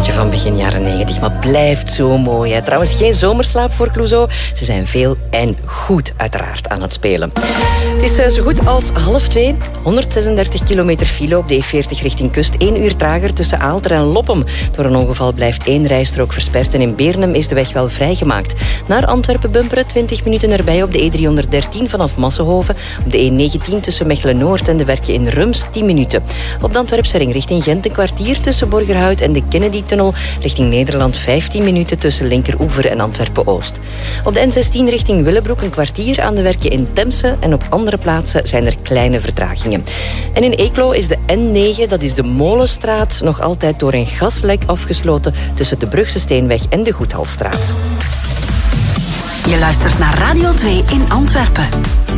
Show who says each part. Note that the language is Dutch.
Speaker 1: Liedje van begin jaren 90, maar blijft zo mooi. Hè? Trouwens, geen zomerslaap voor Clouseau. Ze zijn veel en goed uiteraard aan het spelen. Het is zo goed als 1:30. 136 kilometer file op de E40 richting kust. 1 uur trager tussen Aalter en Loppem. Door een ongeval blijft 1 rijstrook versperd en in Beernem is de weg wel vrijgemaakt. Naar Antwerpen bumperen 20 minuten erbij op de E313 vanaf Massenhoven. Op de E19 tussen Mechelen-Noord en de Werken in Rums 10 minuten. Op de Antwerpse ring richting Gent een kwartier tussen Borgerhout en de Kennedy-tunnel. Richting Nederland 15 minuten tussen Linkeroever en Antwerpen-Oost. Op de N16 richting Willebroek een kwartier aan de Werken in Temse en op andere plaatsen zijn er kleine vertragingen. En in Eeklo is de N9, dat is de Molenstraat, nog altijd door een gaslek afgesloten tussen de Brugse Steenweg en de Goedhalstraat.
Speaker 2: Je luistert naar Radio 2 in Antwerpen.